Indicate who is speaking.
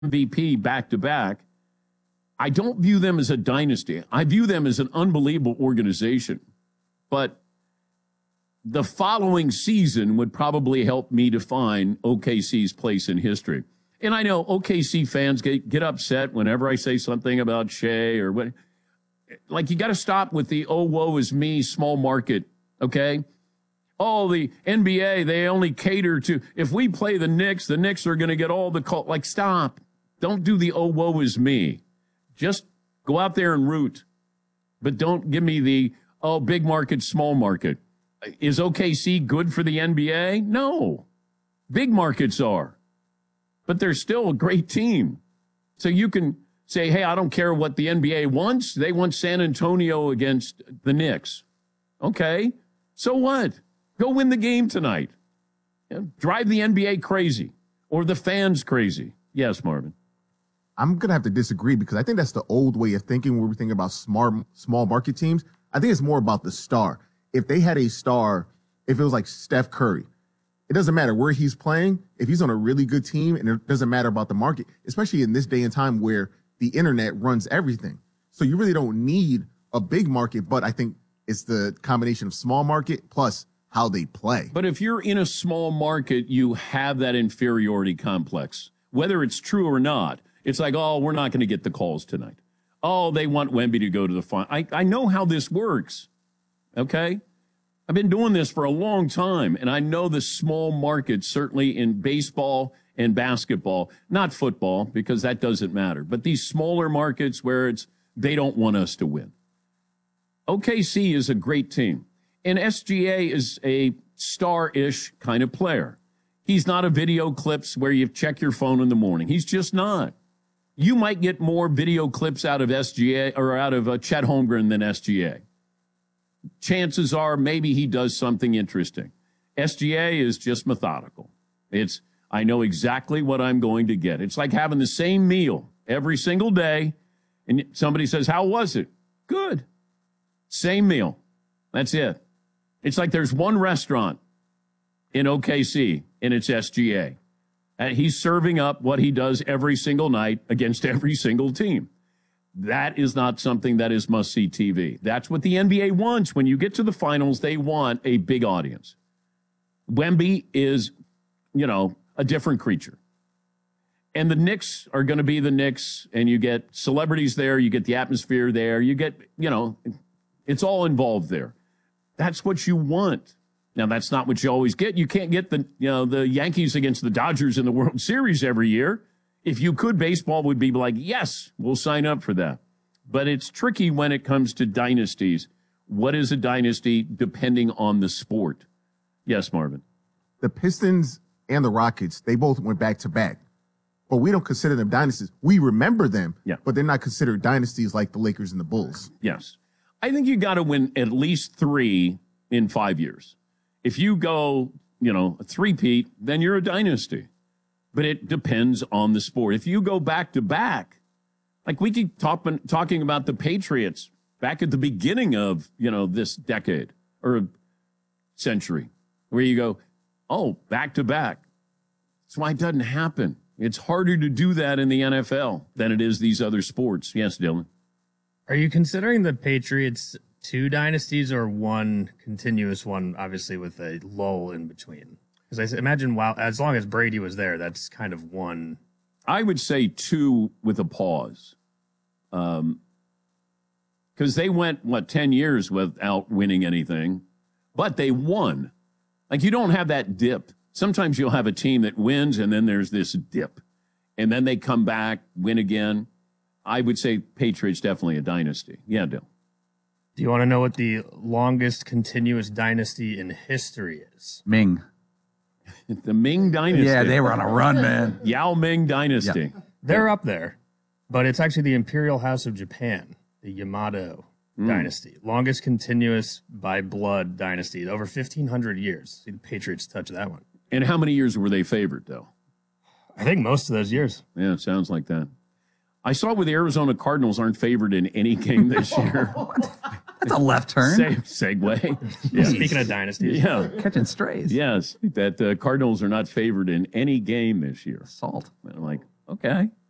Speaker 1: MVP back-to-back. I don't view them as a dynasty. I view them as an unbelievable organization. But the following season would probably help me define OKC's place in history. And I know OKC fans get upset whenever I say something about Shea or what. Like, you got to stop with the, oh, woe is me, small market, okay? Oh, the NBA, they only cater to, if we play the Knicks are going to get all the call. Like, stop. Don't do the, oh, woe is me. Just go out there and root. But don't give me the, oh, big market, small market. Is OKC good for the NBA? No. Big markets are. But they're still a great team. So you can say, hey, I don't care what the NBA wants. They want San Antonio against the Knicks. Okay. So what? Go win the game tonight. Drive the NBA crazy or the fans crazy. Yes, Marvin.
Speaker 2: I'm going to have to disagree because I think that's the old way of thinking when we're thinking about small market teams. I think it's more about the star. If they had a star, if it was like Steph Curry, it doesn't matter where he's playing. If he's on a really good team, and it doesn't matter about the market, especially in this day and time where the internet runs everything. So you really don't need a big market, but I think it's the combination of small market plus how they play.
Speaker 1: But if you're in a small market, you have that inferiority complex. Whether it's true or not, it's like, oh, we're not going to get the calls tonight. Oh, they want Wemby to go to the final. I know how this works, okay? I've been doing this for a long time, and I know the small market, certainly in baseball and basketball, not football, because that doesn't matter, but these smaller markets where they don't want us to win. OKC is a great team, and SGA is a star-ish kind of player. He's not a video clips where you check your phone in the morning. He's just not. You might get more video clips out of SGA or out of Chet Holmgren than SGA. Chances are maybe he does something interesting. SGA is just methodical. I know exactly what I'm going to get. It's like having the same meal every single day, and somebody says, how was it? Good. Same meal. That's it. It's like there's one restaurant in OKC, and it's SGA. And he's serving up what he does every single night against every single team. That is not something that is must-see TV. That's what the NBA wants. When you get to the finals, they want a big audience. Wemby is, a different creature. And the Knicks are going to be the Knicks, and you get celebrities there, you get the atmosphere there, you get, it's all involved there. That's what you want. Now, that's not what you always get. You can't get the Yankees against the Dodgers in the World Series every year. If you could, baseball would be like, yes, we'll sign up for that. But it's tricky when it comes to dynasties. What is a dynasty depending on the sport? Yes, Marvin.
Speaker 2: The Pistons and the Rockets, they both went back-to-back. But we don't consider them dynasties. We remember them, but they're not considered dynasties like the Lakers and the Bulls.
Speaker 1: Yes. I think you got to win at least 3 in 5 years. If you go, a three-peat, then you're a dynasty. But it depends on the sport. If you go back-to-back, like we keep talking about the Patriots back at the beginning of, this decade or century, where you go, oh, back-to-back. That's why it doesn't happen. It's harder to do that in the NFL than it is these other sports. Yes, Dylan.
Speaker 3: Are you considering the Patriots 2 dynasties or one continuous one, obviously with a lull in between? Because I imagine as long as Brady was there, that's kind of one.
Speaker 1: I would say 2 with a pause. Because they went, 10 years without winning anything, but they won. Like, you don't have that dip. Sometimes you'll have a team that wins, and then there's this dip. And then they come back, win again. I would say Patriots definitely a dynasty. Yeah, Dill.
Speaker 3: Do you want to know what the longest continuous dynasty in history is?
Speaker 4: Ming.
Speaker 1: The Ming Dynasty.
Speaker 4: Yeah, they were on a run, man.
Speaker 1: Yao Ming Dynasty.
Speaker 3: Yeah. They're up there, but it's actually the Imperial House of Japan, the Yamato Dynasty. Longest continuous by blood dynasty, over 1,500 years. See the Patriots touch that one.
Speaker 1: And how many years were they favored, though?
Speaker 3: I think most of those years.
Speaker 1: Yeah, it sounds like that. I saw where the Arizona Cardinals aren't favored in any game this year.
Speaker 4: That's a left turn.
Speaker 1: Segue. Yeah.
Speaker 3: Speaking of dynasties.
Speaker 1: Yeah.
Speaker 4: Catching strays.
Speaker 1: Yes, that Cardinals are not favored in any game this year.
Speaker 4: Salt.
Speaker 1: And I'm like, okay.